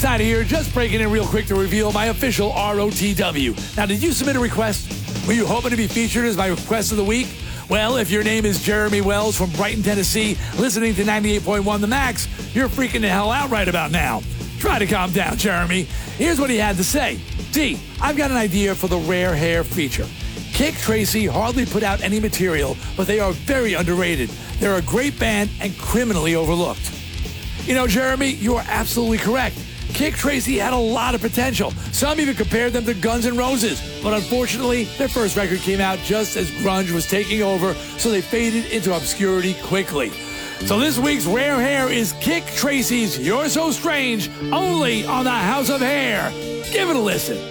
Snyder here, just breaking in real quick to reveal my official ROTW. Now, did you submit a request? Were you hoping to be featured as my request of the week? Well, if your name is Jeremy Wells from Brighton, Tennessee, listening to 98.1 The Max, you're freaking the hell out right about now. Try to calm down, Jeremy. Here's what he had to say. D, I've got an idea for the Rare Hair feature. Kik Tracee hardly put out any material, but they are very underrated. They're a great band and criminally overlooked. You know, Jeremy, you are absolutely correct. Kik Tracee had a lot of potential. Some even compared them to Guns N' Roses. But unfortunately, their first record came out just as grunge was taking over, so they faded into obscurity quickly. So this week's Rare Hair is Kik Tracee's You're So Strange, only on the House of Hair. Give it a listen.